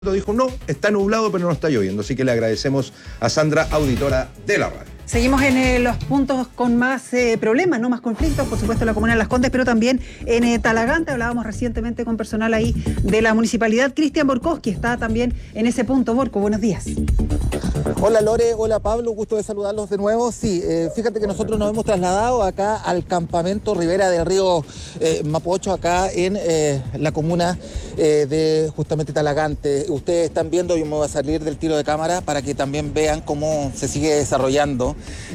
Dijo, no, está nublado pero no está lloviendo, así que le agradecemos a Sandra, auditora de la radio. Seguimos en los puntos con más problemas, no más conflictos, por supuesto en la comuna de Las Condes, pero también en Talagante. Hablábamos recientemente con personal ahí de la municipalidad. Cristian Borkowski está también en ese punto. Borco, buenos días. Hola Lore, hola Pablo, gusto de saludarlos de nuevo. Sí, fíjate que nosotros nos hemos trasladado acá al campamento Ribera del Río Mapocho, acá en la comuna de justamente Talagante. Ustedes están viendo, yo me voy a salir del tiro de cámara para que también vean cómo se sigue desarrollando,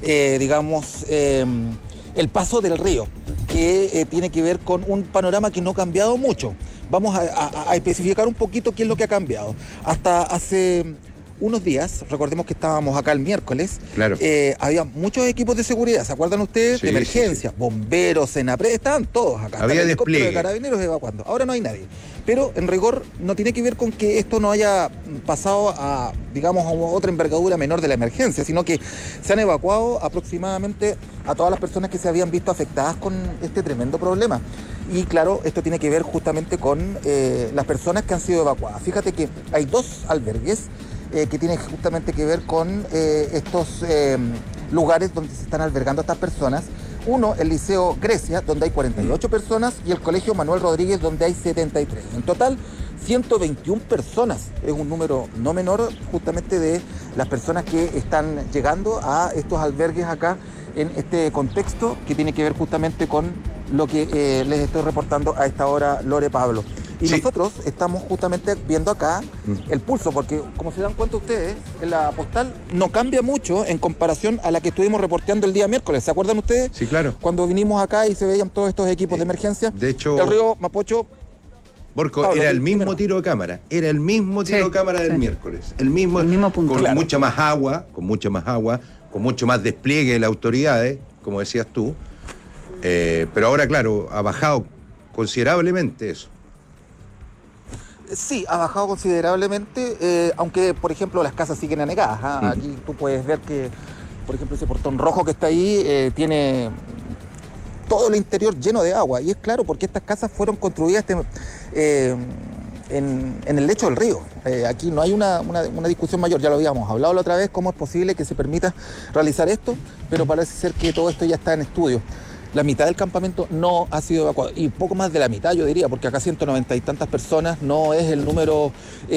el paso del río, que tiene que ver con un panorama que no ha cambiado mucho. Vamos a especificar un poquito qué es lo que ha cambiado. Hasta hace unos días, recordemos que estábamos acá el miércoles, claro. Había muchos equipos de seguridad, ¿se acuerdan ustedes? Sí, de emergencia, sí. Bomberos, Senapred, estaban todos acá. Había el helicóptero despliegue de carabineros evacuando. Ahora no hay nadie. Pero en rigor no tiene que ver con que esto no haya pasado a, digamos, a otra envergadura menor de la emergencia, sino que se han evacuado aproximadamente a todas las personas que se habían visto afectadas con este tremendo problema. Y claro, esto tiene que ver justamente con las personas que han sido evacuadas. Fíjate que hay dos albergues que tienen justamente que ver con estos lugares donde se están albergando estas personas. Uno, el Liceo Grecia, donde hay 48 personas, y el Colegio Manuel Rodríguez, donde hay 73. En total, 121 personas. Es un número no menor justamente de las personas que están llegando a estos albergues acá en este contexto que tiene que ver justamente con lo que les estoy reportando a esta hora, Lore, Pablo. Y sí, nosotros estamos justamente viendo acá el pulso, porque como se dan cuenta ustedes, la postal no cambia mucho en comparación a la que estuvimos reporteando el día miércoles. ¿Se acuerdan ustedes? Sí, claro. Cuando vinimos acá y se veían todos estos equipos de emergencia. De hecho, el río Mapocho. Borco, Pablo, era el mismo primero. Tiro de cámara. Era el mismo tiro de cámara del miércoles. El mismo punto. Con claro, mucha más agua, con mucho más despliegue de las autoridades, como decías tú. Pero ahora, claro, ha bajado considerablemente eso. Sí, ha bajado considerablemente, aunque, por ejemplo, las casas siguen anegadas. Aquí tú puedes ver que, por ejemplo, ese portón rojo que está ahí tiene todo el interior lleno de agua. Y es claro, porque estas casas fueron construidas en el lecho del río. Aquí no hay una discusión mayor, ya lo habíamos hablado la otra vez, cómo es posible que se permita realizar esto, pero parece ser que todo esto ya está en estudio. La mitad del campamento no ha sido evacuado, y poco más de la mitad, yo diría, porque acá 190 y tantas personas no es el número,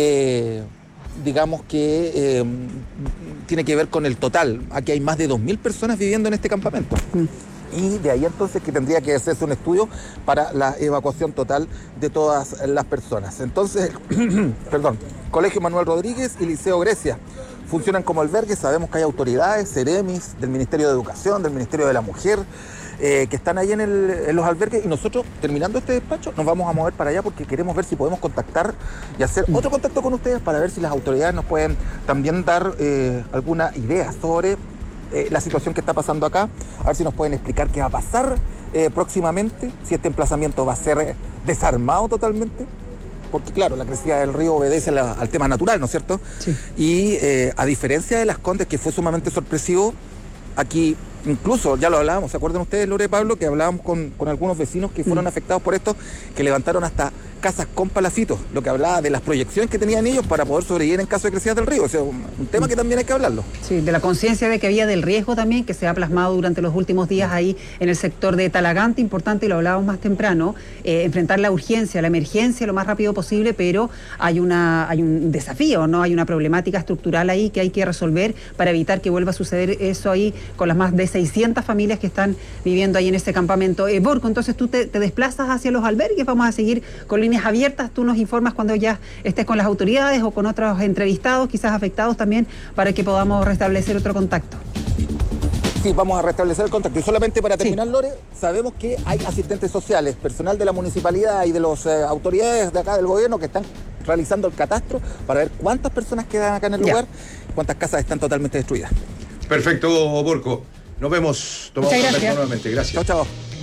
digamos que tiene que ver con el total. Aquí hay más de 2.000 personas viviendo en este campamento. Y de ahí entonces que tendría que hacerse un estudio para la evacuación total de todas las personas. Entonces, perdón, Colegio Manuel Rodríguez y Liceo Grecia funcionan como albergues. Sabemos que hay autoridades, Ceremis, del Ministerio de Educación, del Ministerio de la Mujer, que están ahí en los albergues, y nosotros, terminando este despacho, nos vamos a mover para allá porque queremos ver si podemos contactar y hacer otro contacto con ustedes para ver si las autoridades nos pueden también dar alguna idea sobre la situación que está pasando acá, a ver si nos pueden explicar qué va a pasar próximamente, si este emplazamiento va a ser desarmado totalmente, porque claro, la crecida del río obedece al tema natural, ¿no es cierto? Sí. Y a diferencia de Las Condes, que fue sumamente sorpresivo, aquí incluso, ya lo hablábamos, ¿se acuerdan ustedes, Lore, Pablo, que hablábamos con algunos vecinos que fueron afectados por esto, que levantaron hasta casas con palafitos, lo que hablaba de las proyecciones que tenían ellos para poder sobrevivir en caso de crecidas del río? O sea, un tema que también hay que hablarlo. Sí, de la conciencia de que había del riesgo también, que se ha plasmado durante los últimos días ahí en el sector de Talagante, importante, y lo hablábamos más temprano, enfrentar la urgencia, la emergencia lo más rápido posible, pero hay un desafío, ¿no? Hay una problemática estructural ahí que hay que resolver para evitar que vuelva a suceder eso ahí con las más de 600 familias que están viviendo ahí en ese campamento. Borco, entonces tú te desplazas hacia los albergues, vamos a seguir con líneas abiertas, tú nos informas cuando ya estés con las autoridades o con otros entrevistados, quizás afectados también, para que podamos restablecer otro contacto. Sí, vamos a restablecer el contacto. Y solamente para terminar, sí, Lore, sabemos que hay asistentes sociales, personal de la municipalidad y de las autoridades de acá del gobierno que están realizando el catastro para ver cuántas personas quedan acá en el lugar, cuántas casas están totalmente destruidas. Perfecto, Borco. Nos vemos. Tomamos contacto nuevamente. Gracias. Chao, chao.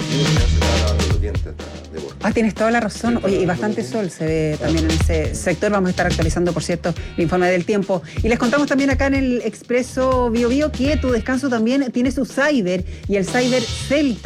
Tienes toda la razón. Oye, y bastante sol se ve también en ese sector. Vamos a estar actualizando, por cierto, el informe del tiempo. Y les contamos también acá en el Expreso Bio Bio que Tu Descanso también tiene su cyber, y el cyber Celta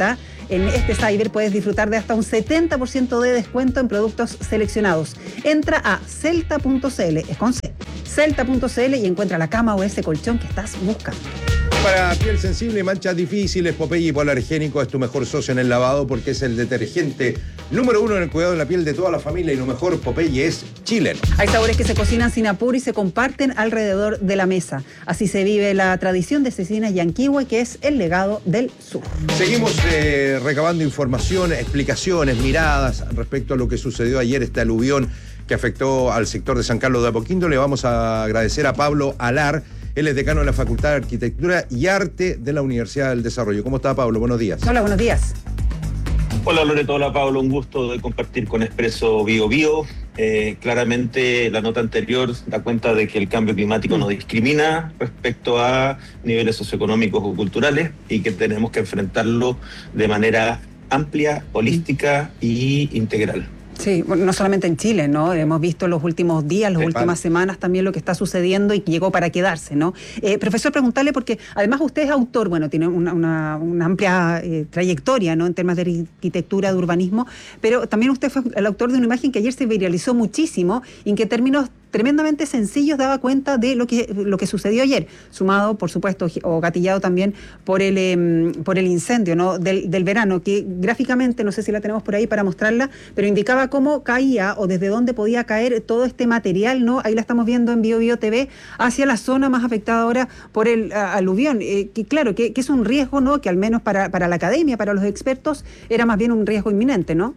En este Cyber puedes disfrutar de hasta un 70% de descuento en productos seleccionados. Entra a celta.cl, es con C, celta.cl y encuentra la cama o ese colchón que estás buscando. Para piel sensible y manchas difíciles, Popeye Hipoalergénico es tu mejor socio en el lavado porque es el detergente número 1 en el cuidado de la piel de toda la familia y lo mejor, Popeye es chileno. Hay sabores que se cocinan sin apuro y se comparten alrededor de la mesa. Así se vive la tradición de Cecina Yanquihue, que es el legado del sur. Seguimos recabando información, explicaciones, miradas respecto a lo que sucedió ayer, este aluvión que afectó al sector de San Carlos de Apoquindo. Le vamos a agradecer a Pablo Alar. Él es decano de la Facultad de Arquitectura y Arte de la Universidad del Desarrollo. ¿Cómo está, Pablo? Buenos días. Hola, buenos días. Hola Loreto, hola Pablo, un gusto de compartir con Expreso Bio Bio. Claramente la nota anterior da cuenta de que el cambio climático no discrimina respecto a niveles socioeconómicos o culturales y que tenemos que enfrentarlo de manera amplia, holística y integral. Sí, bueno, no solamente en Chile, ¿no? Hemos visto los últimos días, las últimas semanas también lo que está sucediendo y llegó para quedarse, ¿no? Profesor, preguntarle, porque además usted es autor, bueno, tiene una amplia trayectoria, ¿no? En temas de arquitectura, de urbanismo, pero también usted fue el autor de una imagen que ayer se viralizó muchísimo y en que términos tremendamente sencillos daba cuenta de lo que sucedió ayer, sumado, por supuesto, o gatillado también por el incendio, ¿no? del verano, que gráficamente, no sé si la tenemos por ahí para mostrarla, pero indicaba cómo caía o desde dónde podía caer todo este material, ¿no? Ahí la estamos viendo en Bio Bio TV, hacia la zona más afectada ahora por el aluvión. Que claro, que es un riesgo, ¿no? Que al menos para la academia, para los expertos, era más bien un riesgo inminente, ¿no?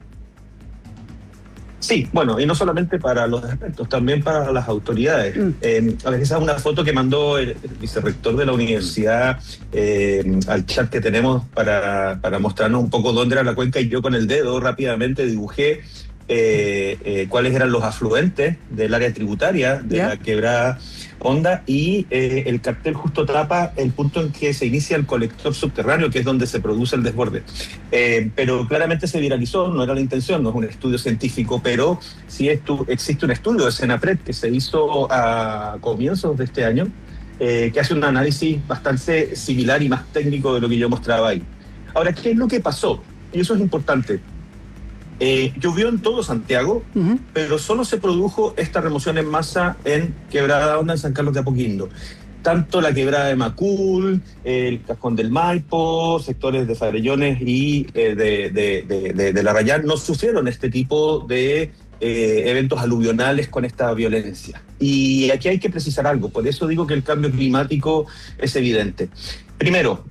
Sí, bueno, y no solamente para los expertos, también para las autoridades. A ver, esa es una foto que mandó el vicerrector de la universidad al chat que tenemos para mostrarnos un poco dónde era la cuenca, y yo con el dedo rápidamente dibujé cuáles eran los afluentes del área tributaria de la quebrada Honda, y el cartel justo tapa el punto en que se inicia el colector subterráneo, que es donde se produce el desborde. Pero claramente se viralizó, no era la intención, no es un estudio científico, pero sí existe un estudio de Senapred que se hizo a comienzos de este año, que hace un análisis bastante similar y más técnico de lo que yo mostraba ahí. Ahora, ¿qué es lo que pasó? Y eso es importante. Llovió en todo Santiago, pero solo se produjo esta remoción en masa en Quebrada Honda, en San Carlos de Apoquindo. Tanto la quebrada de Macul, el Cajón del Maipo, sectores de Farellones y de La Rayán no sufrieron este tipo de eventos aluvionales con esta violencia. Y aquí hay que precisar algo, por eso digo que el cambio climático es evidente. Primero,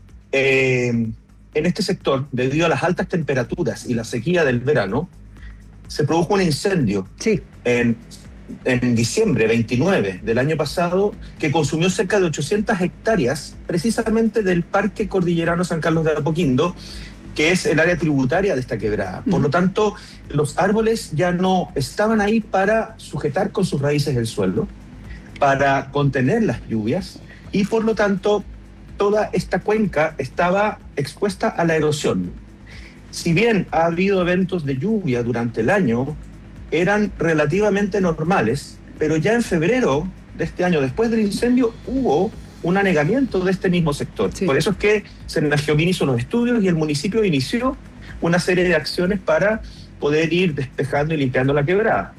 en este sector, debido a las altas temperaturas y la sequía del verano, se produjo un incendio en diciembre 29 del año pasado que consumió cerca de 800 hectáreas precisamente del Parque Cordillerano San Carlos de Apoquindo, que es el área tributaria de esta quebrada. Por lo tanto, los árboles ya no estaban ahí para sujetar con sus raíces el suelo, para contener las lluvias, y por lo tanto toda esta cuenca estaba expuesta a la erosión. Si bien ha habido eventos de lluvia durante el año, eran relativamente normales, pero ya en febrero de este año, después del incendio, hubo un anegamiento de este mismo sector. Por eso es que Senagiomín hizo los estudios y el municipio inició una serie de acciones para poder ir despejando y limpiando la quebrada.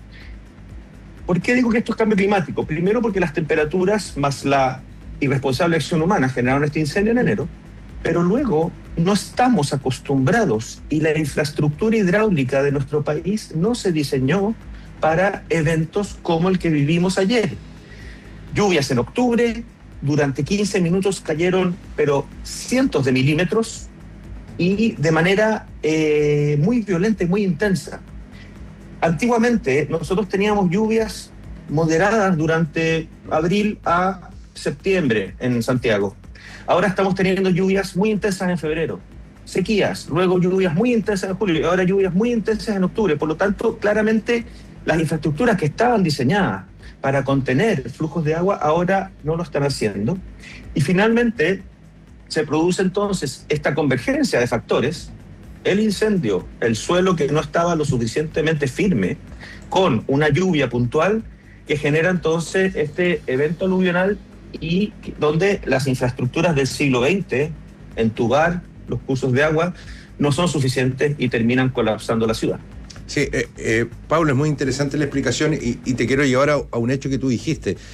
¿Por qué digo que esto es cambio climático? Primero porque las temperaturas más la irresponsable acción humana generaron este incendio en enero, pero luego no estamos acostumbrados y la infraestructura hidráulica de nuestro país no se diseñó para eventos como el que vivimos ayer. Lluvias en octubre, durante 15 minutos cayeron pero cientos de milímetros y de manera muy violenta y muy intensa. Antiguamente nosotros teníamos lluvias moderadas durante abril a septiembre en Santiago. Ahora estamos teniendo lluvias muy intensas en febrero, sequías, luego lluvias muy intensas en julio y ahora lluvias muy intensas en octubre. Por lo tanto, claramente las infraestructuras que estaban diseñadas para contener flujos de agua ahora no lo están haciendo. Y finalmente se produce entonces esta convergencia de factores, el incendio, el suelo que no estaba lo suficientemente firme, con una lluvia puntual que genera entonces este evento aluvional, y donde las infraestructuras del siglo XX, entubar los cursos de agua, no son suficientes y terminan colapsando la ciudad. Sí, Pablo, es muy interesante la explicación y te quiero llevar a un hecho que tú dijiste.